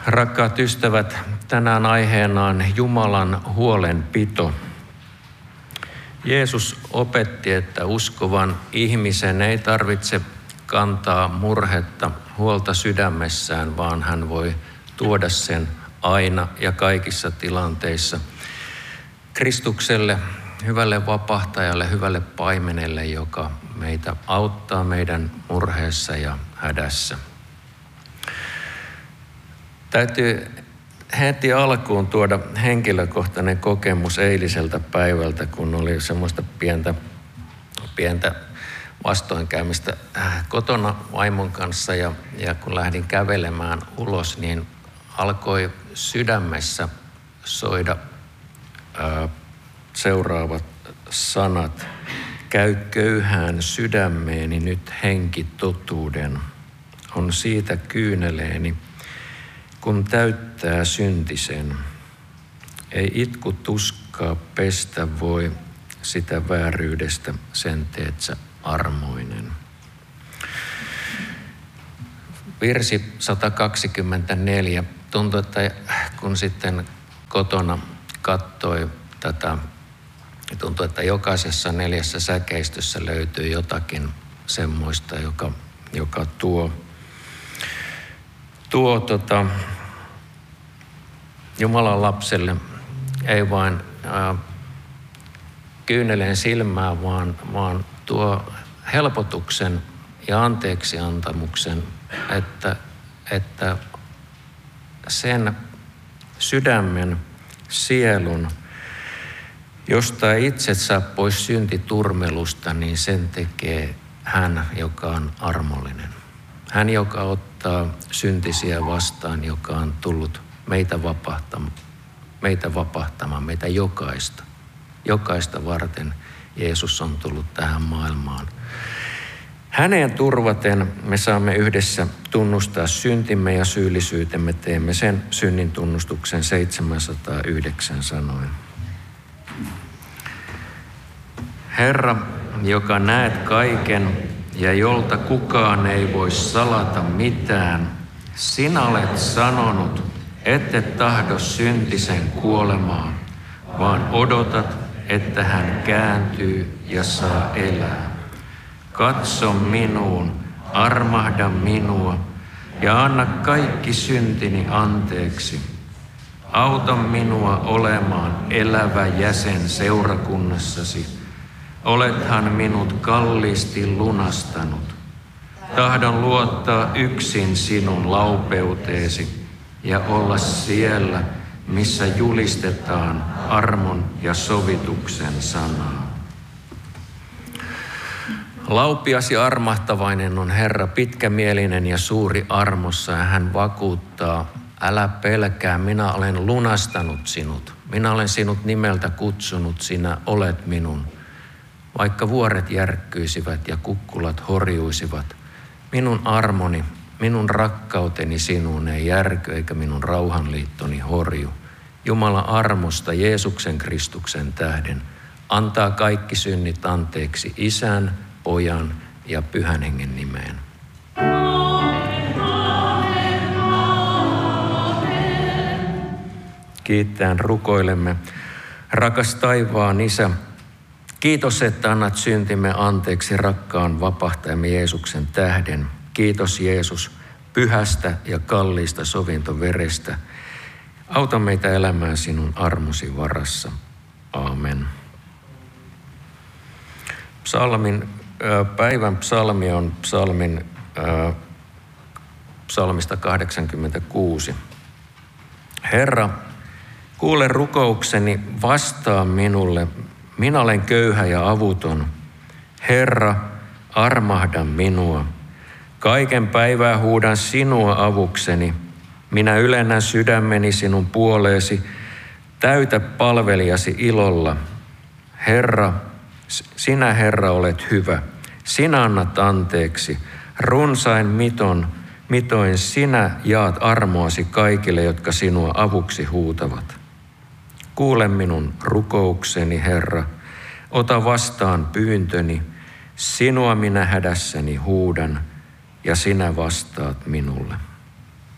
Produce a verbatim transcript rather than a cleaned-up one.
Rakkaat ystävät, tänään aiheena on Jumalan huolenpito. Jeesus opetti, että uskovan ihmisen ei tarvitse kantaa murhetta, huolta sydämessään, vaan hän voi tuoda sen aina ja kaikissa tilanteissa Kristukselle, hyvälle vapahtajalle, hyvälle paimenelle, joka meitä auttaa meidän murheessa ja hädässä. Täytyy heti alkuun tuoda henkilökohtainen kokemus eiliseltä päivältä, kun oli semmoista pientä, pientä vastoinkäymistä kotona vaimon kanssa ja, ja kun lähdin kävelemään ulos, niin alkoi sydämessä soida ää, seuraavat sanat. Käy köyhään sydämeeni nyt henki totuuden, on siitä kyyneleeni, kun täyttää syntisen. Ei itku tuskaa pestä voi, sitä vääryydestä sen teet sä armoinen. Virsi sata kaksikymmentäneljä. Tuntui, että kun sitten kotona katsoi tätä, tuntui, että jokaisessa neljässä säkeistössä löytyy jotakin semmoista, joka, joka tuo, tuo tota, Jumalan lapselle ei vain ää, kyyneleen silmää, vaan, vaan tuo helpotuksen ja anteeksiantamuksen, että, että sen sydämen, sielun, josta ei itse saa pois syntiturmelusta, niin sen tekee hän, joka on armollinen. Hän, joka ottaa syntisiä vastaan, joka on tullut meitä vapahtamaan, meitä vapahtamaan, meitä jokaista. Jokaista varten Jeesus on tullut tähän maailmaan. Häneen turvaten me saamme yhdessä tunnustaa syntimme ja syyllisyytemme. Teemme sen synnin tunnustuksen seitsemänsataayhdeksän sanoen. Herra, joka näet kaiken ja jolta kukaan ei voi salata mitään, sinä olet sanonut, ette tahdo syntisen kuolemaa, vaan odotat, että hän kääntyy ja saa elää. Katso minuun, armahda minua ja anna kaikki syntini anteeksi. Auta minua olemaan elävä jäsen seurakunnassasi. Olethan minut kalliisti lunastanut. Tahdon luottaa yksin sinun laupeuteesi ja olla siellä, missä julistetaan armon ja sovituksen sanaa. Laupias ja armahtavainen on Herra, pitkämielinen ja suuri armossa, ja hän vakuuttaa, älä pelkää, minä olen lunastanut sinut. Minä olen sinut nimeltä kutsunut, sinä olet minun. Vaikka vuoret järkkyisivät ja kukkulat horjuisivat, minun armoni, minun rakkauteni sinuun ei järky eikä minun rauhanliittoni horju. Jumalan armosta Jeesuksen Kristuksen tähden antaa kaikki synnit anteeksi Isän, Pojan ja Pyhän Hengen nimeen. Kiittäen rukoilemme. Rakas taivaan Isä, kiitos, että annat syntimme anteeksi rakkaan vapahtajamme Jeesuksen tähden. Kiitos Jeesus pyhästä ja kalliista sovintoverestä. Auta meitä elämään sinun armosi varassa. Aamen. Psalmin, päivän psalmi on psalmin, psalmista kahdeksankymmentäkuusi. Herra, kuule rukoukseni, vastaa minulle. Minä olen köyhä ja avuton. Herra, armahda minua. Kaiken päivää huudan sinua avukseni. Minä ylennän sydämeni sinun puoleesi. Täytä palvelijasi ilolla. Herra, sinä Herra olet hyvä. Sinä annat anteeksi. Runsain miton, mitoin sinä jaat armoasi kaikille, jotka sinua avuksi huutavat. Kuule minun rukoukseni, Herra. Ota vastaan pyyntöni. Sinua minä hädässäni huudan ja sinä vastaat minulle.